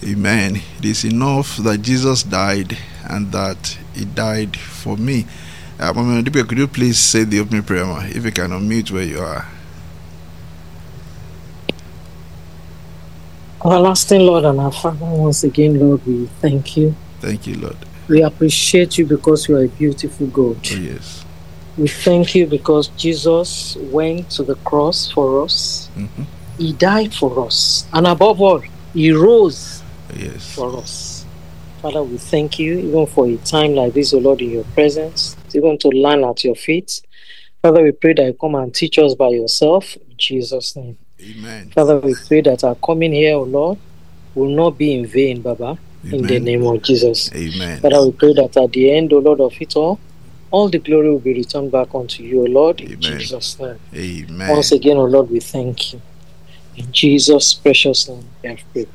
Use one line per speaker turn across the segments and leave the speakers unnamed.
Amen. It is enough that Jesus died and that He died for me. Mama Ndipe, could you please say the opening prayer, if you can unmute where you are?
Everlasting Lord and our Father, once again, Lord, we thank you.
Thank you, Lord.
We appreciate you because you are a beautiful God.
Oh, yes.
We thank you because Jesus went to the cross for us.
Mm-hmm.
He died for us. And above all, He rose for us. Father, we thank you even for a time like this, O Lord, in your presence, even to learn at your feet. Father, we pray that you come and teach us by yourself. In Jesus' name.
Amen.
Father, we pray that our coming here, O Lord, will not be in vain, Baba.
Amen.
In the name of Jesus.
Amen.
Father, we pray that at the end, O Lord, of it all the glory will be returned back unto you, O Lord, in Jesus' name.
Amen.
Once again, O Lord, we thank you. In Jesus' precious name, we have prayed.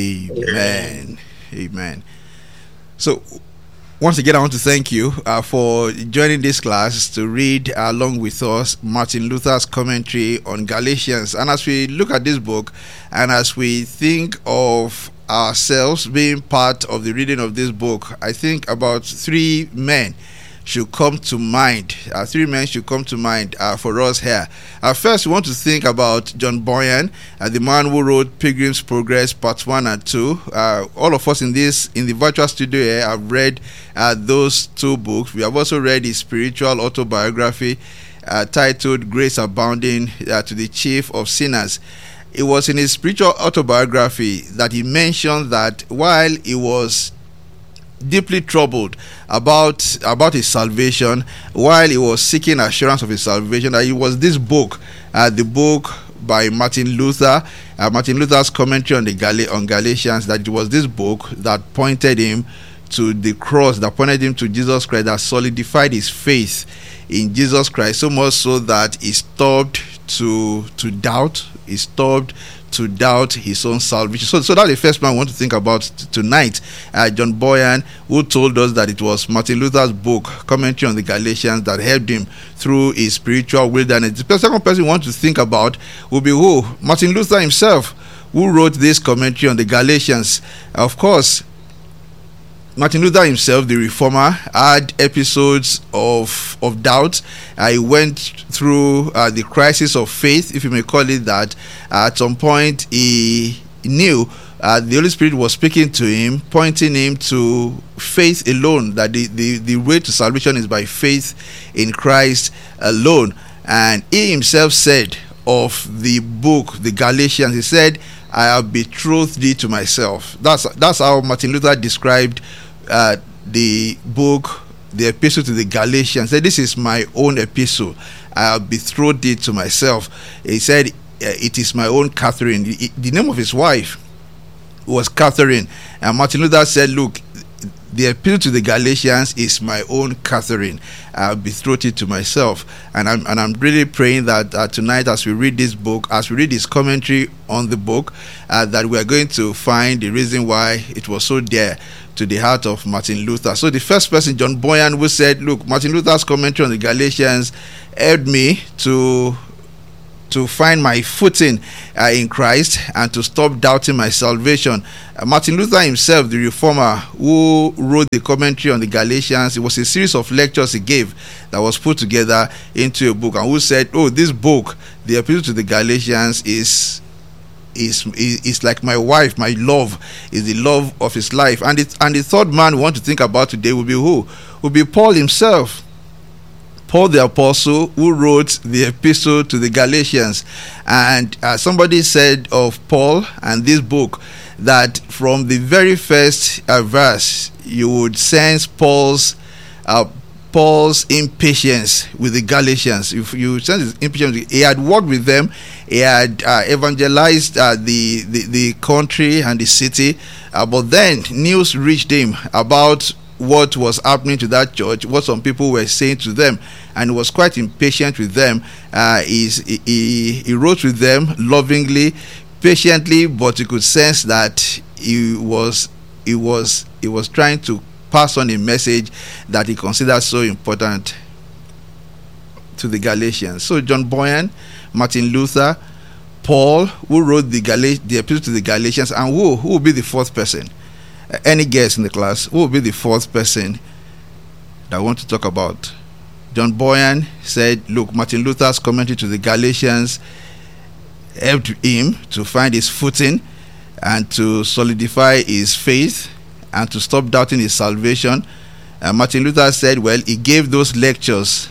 Amen. Amen. So, once again, I want to thank you for joining this class to read along with us Martin Luther's commentary on Galatians. And as we look at this book and as we think of ourselves being part of the reading of this book, I think about three men should come to mind. Three men should come to mind for us here. First, we want to think about John Bunyan, the man who wrote Pilgrim's Progress Parts 1 and 2. All of us in the virtual studio here have read those two books. We have also read his spiritual autobiography titled Grace Abounding to the Chief of Sinners. It was in his spiritual autobiography that he mentioned that while he was deeply troubled about his salvation, while he was seeking assurance of his salvation, that it was this book, the book by Martin Luther, Martin Luther's commentary on Galatians, that it was this book that pointed him to the cross, that pointed him to Jesus Christ, that solidified his faith in Jesus Christ, so much so that he stopped to doubt. He stopped to doubt his own salvation. So that's the first man I want to think about tonight. John Bunyan, who told us that it was Martin Luther's book, commentary on the Galatians, that helped him through his spiritual wilderness. The second person we want to think about will be who? Martin Luther himself, who wrote this commentary on the Galatians. Of course, Martin Luther himself, the reformer, had episodes of doubt. He went through the crisis of faith, if you may call it that. At some point, he knew the Holy Spirit was speaking to him, pointing him to faith alone, that the way to salvation is by faith in Christ alone. And he himself said of the book, the Galatians, he said, I have betrothed thee to myself. That's how Martin Luther described the book, the epistle to the Galatians. He said, this is my own epistle. I have betrothed it to myself. He said, it is my own Catherine. The name of his wife was Catherine. And Martin Luther said, look, the epistle to the Galatians is my own Catherine. I'll betroth it to myself. And I'm really praying that tonight, as we read this book, as we read his commentary on the book, that we are going to find the reason why it was so dear to the heart of Martin Luther. So the first person, John Bunyan, who said, look, Martin Luther's commentary on the Galatians helped me to find my footing in Christ and to stop doubting my salvation. Martin Luther himself, the reformer who wrote the commentary on the Galatians, it was a series of lectures he gave that was put together into a book, and who said, oh, this book, the epistle to the Galatians, is like my wife, my love, is the love of his life. And the third man we want to think about today will be who? Will be Paul himself. Paul the Apostle, who wrote the epistle to the Galatians. And somebody said of Paul and this book that from the very first verse, you would sense Paul's impatience with the Galatians. If you sense his impatience, he had worked with them, he had evangelized the country and the city, but then news reached him about what was happening to that church, what some people were saying to them, and he was quite impatient with them. He wrote with them lovingly, patiently, but you could sense that he was trying to pass on a message that he considered so important to the Galatians. So John Bunyan, Martin Luther, Paul, who wrote the epistle to the Galatians, and who will be the fourth person? Any guess in the class? Who will be the fourth person that I want to talk about? John Boyan said, look, Martin Luther's commentary to the Galatians helped him to find his footing and to solidify his faith and to stop doubting his salvation. Martin Luther said, well, he gave those lectures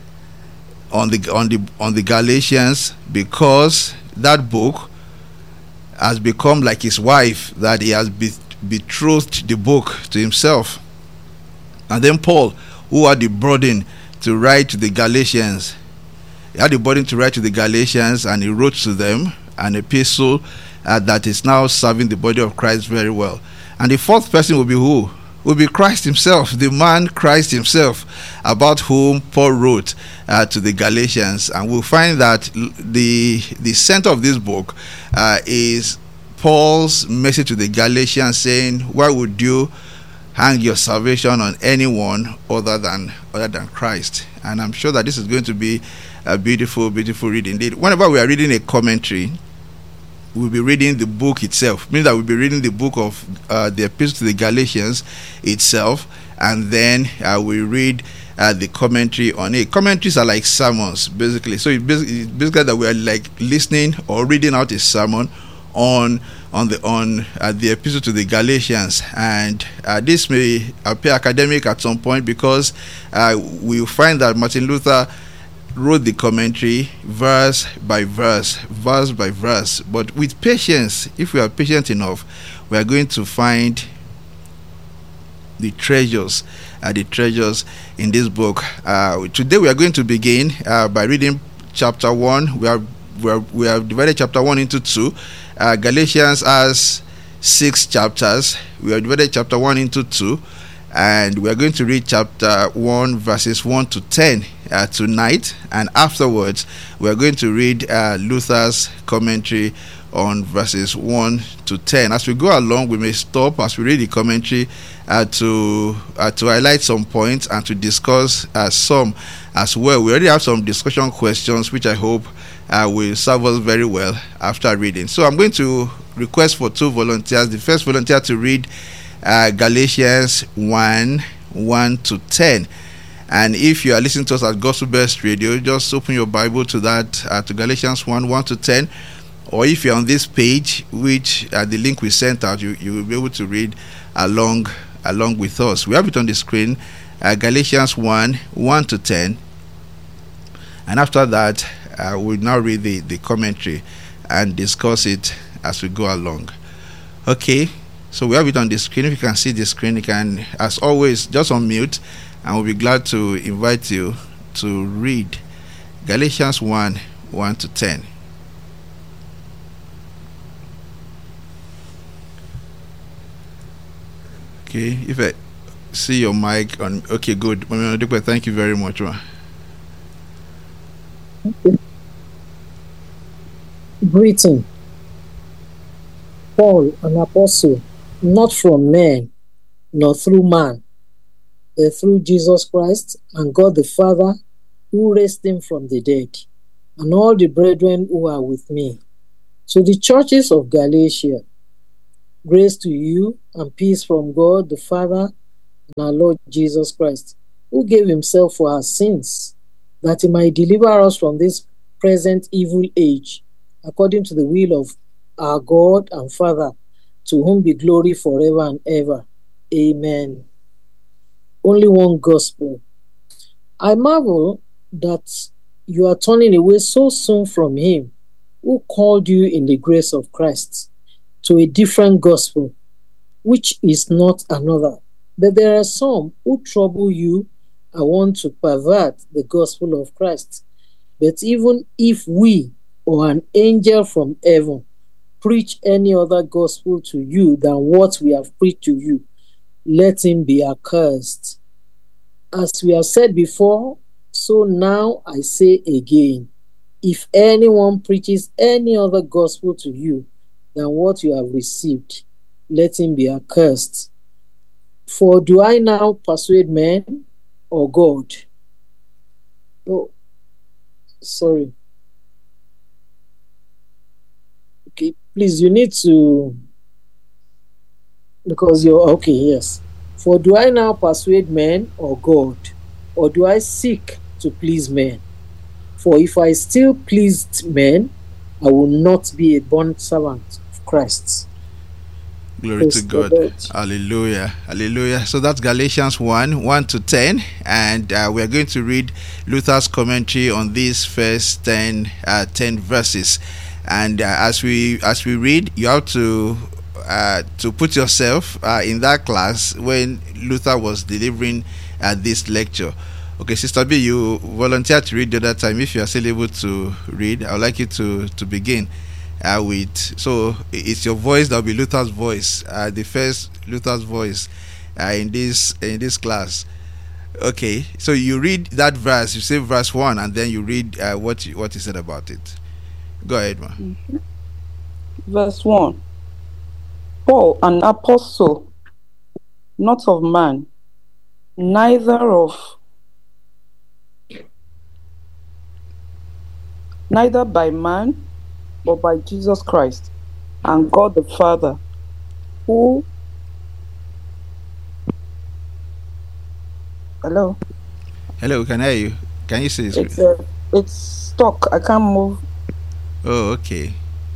on the Galatians because that book has become like his wife, that he has betrothed the book to himself. And then Paul, who had the burden to write to the Galatians, he had the burden to write to the Galatians, and he wrote to them an epistle that is now serving the body of Christ very well. And the fourth person will be who? Will be Christ himself, the man Christ himself, about whom Paul wrote to the Galatians. And we'll find that the center of this book is Paul's message to the Galatians, saying, why would you hang your salvation on anyone other than Christ? And I'm sure that this is going to be a beautiful read indeed. Whenever we are reading a commentary, we'll be reading the book itself, meaning that we'll be reading the book of the epistle to the Galatians itself, and then we read the commentary on it. Commentaries are like sermons, basically. So it's basically that we are like listening or reading out a sermon on the epistle to the Galatians, and this may appear academic at some point because we'll find that Martin Luther wrote the commentary verse by verse, but with patience. If we are patient enough, we are going to find the treasures in this book. Today we are going to begin by reading chapter 1. We have divided chapter 1 into 2. Galatians has 6 chapters. We have divided chapter 1 into 2, and we are going to read chapter 1 verses 1 to 10 tonight, and afterwards we are going to read Luther's commentary on verses 1 to 10. As we go along, we may stop as we read the commentary to highlight some points and to discuss some as well. We already have some discussion questions which I hope will serve us very well after reading. So I'm going to request for 2 volunteers. The first volunteer to read Galatians 1 to 10. And if you are listening to us at Gospel Best Radio, just open your Bible to that, to Galatians 1 to 10. Or if you're on this page, which the link we sent out, you will be able to read along with us. We have it on the screen, Galatians 1 to 10. And after that, we'll now read the commentary and discuss it as we go along. Okay, so we have it on the screen. If you can see the screen, you can, as always, just unmute, and we'll be glad to invite you to read Galatians 1 to 10. Okay, if I see your mic on, okay, good. Thank you very much.
Greeting. Paul, an apostle, not from men, nor through man, but through Jesus Christ and God the Father, who raised him from the dead, and all the brethren who are with me. To the churches of Galatia, grace to you and peace from God the Father and our Lord Jesus Christ, who gave himself for our sins, that he might deliver us from this present evil age, according to the will of our God and Father, to whom be glory forever and ever. Amen. Only one gospel. I marvel that you are turning away so soon from him who called you in the grace of Christ to a different gospel, which is not another. But there are some who trouble you and want to pervert the gospel of Christ. But even if we or an angel from heaven preach any other gospel to you than what we have preached to you, let him be accursed. As we have said before, so now I say again, if anyone preaches any other gospel to you than what you have received, let him be accursed. For do I now persuade men or God? Oh, sorry. please, you need to, because you're okay, yes. For do I now persuade men or God, or do I seek to please men? For if I still pleased men, I will not be a bond servant of Christ.
Glory to God. Hallelujah. Hallelujah. So that's Galatians 1 to 10. And we are going to read Luther's commentary on these first 10 verses. And as we read, you have to put yourself in that class when Luther was delivering this lecture. Okay, Sister B, you volunteered to read the other time. If you are still able to read, I would like you to begin. So it's your voice that will be Luther's voice, the first Luther's voice in this class. Okay, so you read that verse, you say verse 1, and then you read what he said about it. Go ahead, ma.
Mm-hmm. Verse 1. Paul, an apostle, not of man, neither by man, but by Jesus Christ and God the Father, who... Hello,
we can hear you. Can you see this?
It's stuck. I can't move.
Oh, okay.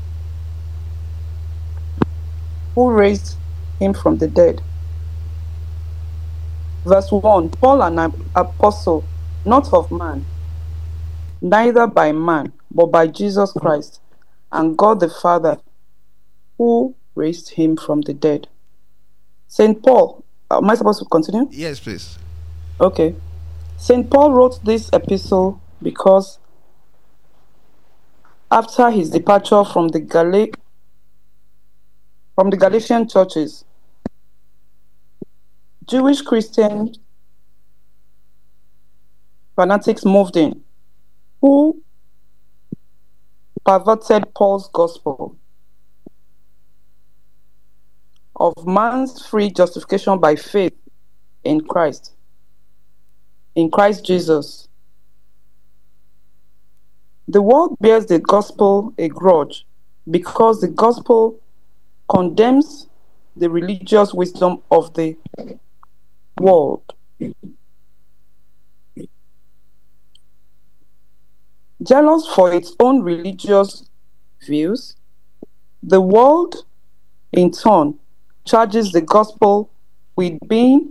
Who raised him from the dead? Verse 1. Paul, an apostle, not of man, neither by man, but by Jesus Christ and God the Father, who raised him from the dead. St. Paul, am I supposed to continue?
Yes, please.
Okay. St. Paul wrote this epistle because after his departure from the Galatian churches, Jewish Christian fanatics moved in, who perverted Paul's gospel of man's free justification by faith in Christ Jesus. The world bears the gospel a grudge because the gospel condemns the religious wisdom of the world. Jealous for its own religious views, the world, in turn, charges the gospel with being...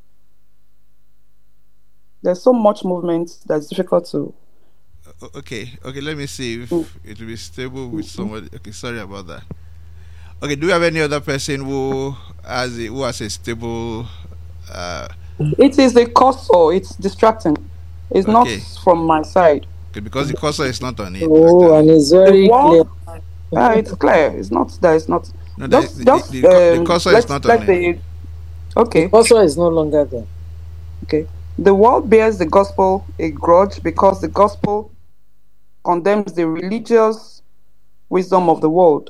There's so much movement that's difficult to...
Okay, let me see if it will be stable with somebody. Okay, sorry about that. Okay, do we have any other person who has a stable...
It is the cursor, it's distracting. It's not from my side.
Okay, because the cursor is not on it.
Oh, and it's very clear.
It's clear. It's not that. It's not.
No, the cursor is not on it.
Okay.
The cursor is no longer there.
Okay. The world bears the gospel a grudge because the gospel condemns the religious wisdom of the world.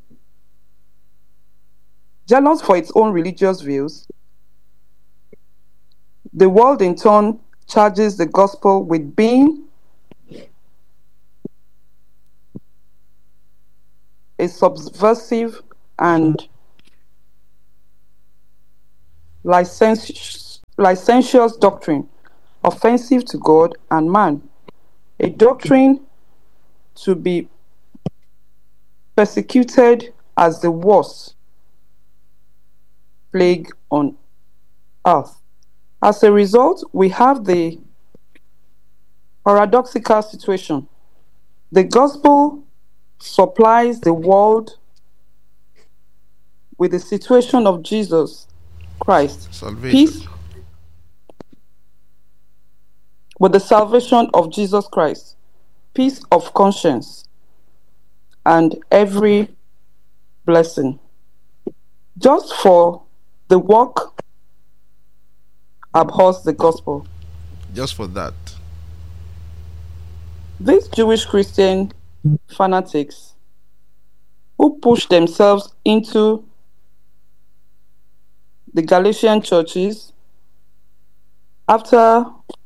Jealous for its own religious views, the world in turn charges the gospel with being a subversive and licentious doctrine, offensive to God and man, a doctrine to be persecuted as the worst plague on earth. As a result, we have the paradoxical situation. The gospel supplies the world with the situation of Jesus Christ,
salvation.
Peace, with the salvation of Jesus Christ, peace of conscience, and every blessing. Just for the work abhors the gospel.
Just for that.
These Jewish Christian fanatics who push themselves into the Galatian churches after